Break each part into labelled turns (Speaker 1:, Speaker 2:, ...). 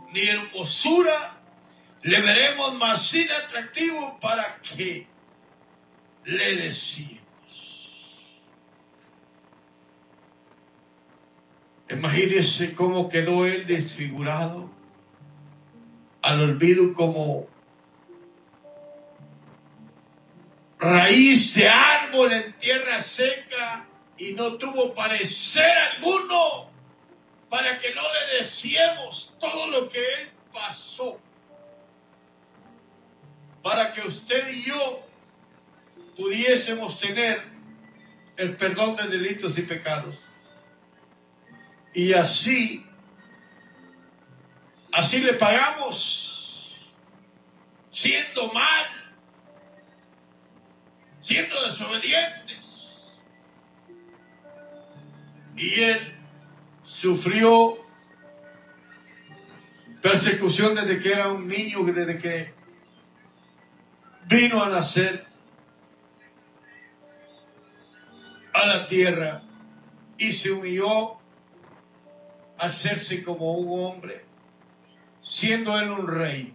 Speaker 1: ni hermosura le veremos más inatractivo para que le decimos. Imagínese cómo quedó él desfigurado, al olvido como raíz de árbol en tierra seca, y no tuvo parecer alguno para que no le decíamos todo lo que él pasó, para que usted y yo pudiésemos tener el perdón de delitos y pecados. Y así le pagamos, siendo mal, siendo desobedientes. Y él sufrió persecución desde que era un niño, desde que vino a nacer a la tierra, y se humilló a hacerse como un hombre, siendo él un rey.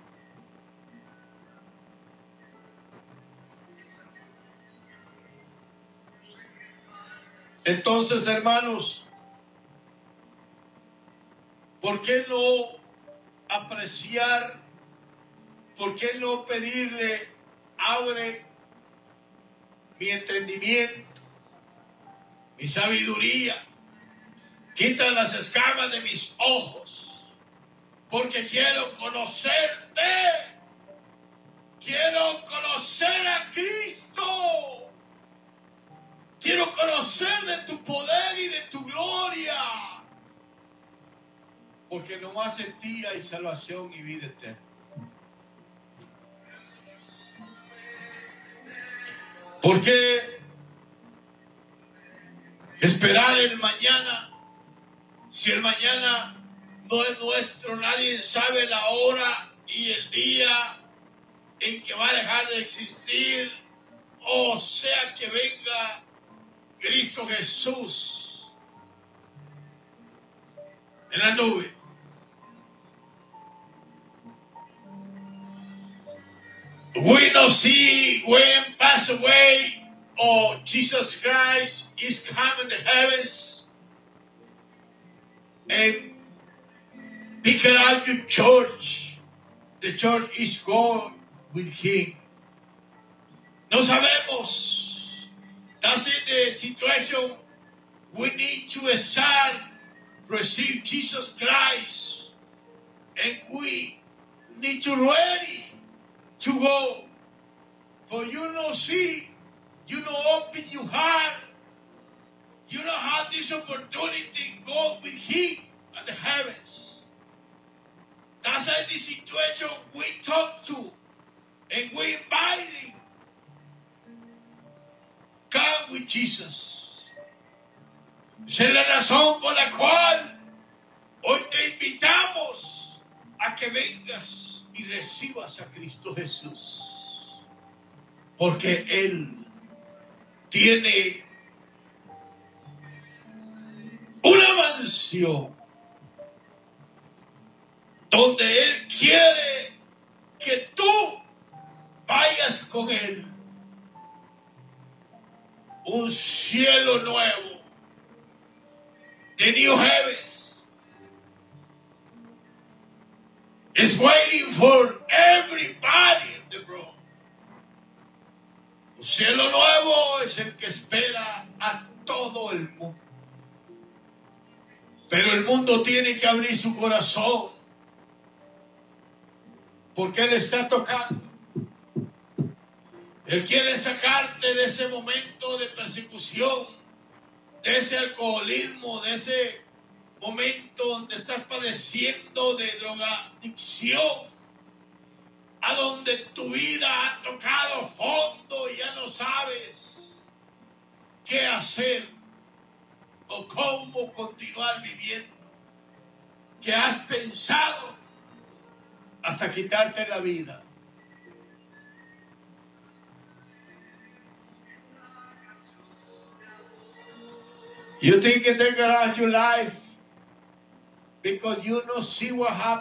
Speaker 1: Entonces, hermanos, ¿por qué no apreciar? ¿Por qué no pedirle: abre mi entendimiento, mi sabiduría, quita las escamas de mis ojos, porque quiero conocerte, quiero conocer a Cristo, quiero conocer de tu poder y de tu gloria, porque nomás en ti hay salvación y vida eterna. ¿Por qué esperar el mañana? Si el mañana no es nuestro, nadie sabe la hora y el día en que va a dejar de existir, o sea que venga Cristo Jesús en la nube. We don't see when pass away, or Jesus Christ is coming to heavens and pick out your church. The church is going with him. No sabemos. That's in the situation. We need to start receive Jesus Christ, and we need to ready to go. For you know, see, you know, open your heart. You don't have this opportunity to go with him at the heavens. That's the situation we talk to, and we invite him. Come with Jesus. Esa es la razón por la cual hoy te invitamos a que vengas y recibas a Cristo Jesús. Porque Él tiene una mansión donde Él quiere que tú vayas con Él. Un cielo nuevo, the new heavens, is waiting for everybody in the world. Un cielo nuevo es el que espera a todo el mundo. Pero el mundo tiene que abrir su corazón, porque Él está tocando. Él quiere sacarte de ese momento de persecución, de ese alcoholismo, de ese momento donde estás padeciendo de drogadicción, a donde tu vida ha tocado fondo y ya no sabes qué hacer o cómo continuar viviendo, que has pensado hasta quitarte la vida. You think they got out your life because you don't see what happened.